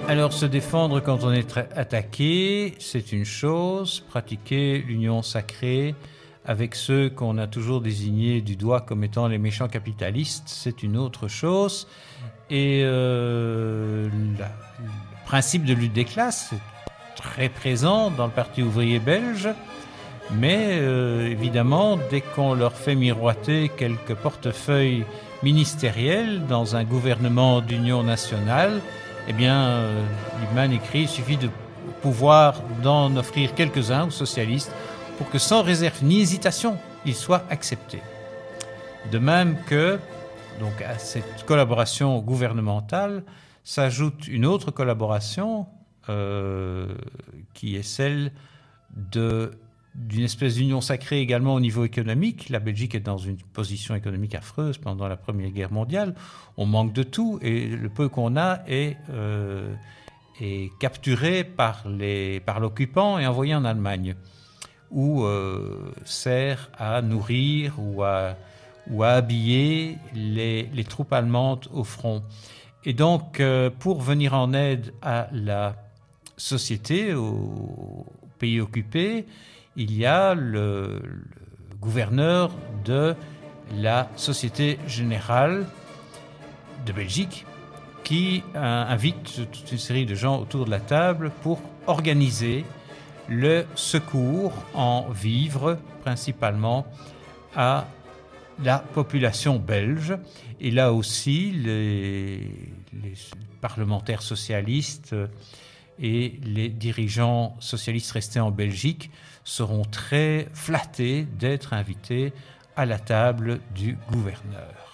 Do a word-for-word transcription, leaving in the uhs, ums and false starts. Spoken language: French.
Alors, se défendre quand on est attaqué, c'est une chose. Pratiquer l'union sacrée avec ceux qu'on a toujours désignés du doigt comme étant les méchants capitalistes, c'est une autre chose. Et euh, la, le principe de lutte des classes est très présent dans le Parti ouvrier belge. Mais euh, évidemment, dès qu'on leur fait miroiter quelques portefeuilles ministériels dans un gouvernement d'union nationale, eh bien, euh, Liebman écrit, il suffit de pouvoir d'en offrir quelques-uns aux socialistes pour que sans réserve ni hésitation, ils soient acceptés. De même que, donc, à cette collaboration gouvernementale s'ajoute une autre collaboration euh, qui est celle de d'une espèce d'union sacrée également au niveau économique. La Belgique est dans une position économique affreuse pendant la Première Guerre mondiale. On manque de tout et le peu qu'on a est, euh, est capturé par, les, par l'occupant et envoyé en Allemagne, où euh, sert à nourrir ou à, ou à habiller les, les troupes allemandes au front. Et donc, euh, pour venir en aide à la société, aux pays occupés, il y a le, le gouverneur de la Société Générale de Belgique qui euh, invite toute une série de gens autour de la table pour organiser le secours en vivres, principalement à la population belge. Et là aussi, les, les parlementaires socialistes et les dirigeants socialistes restés en Belgique seront très flattés d'être invités à la table du gouverneur.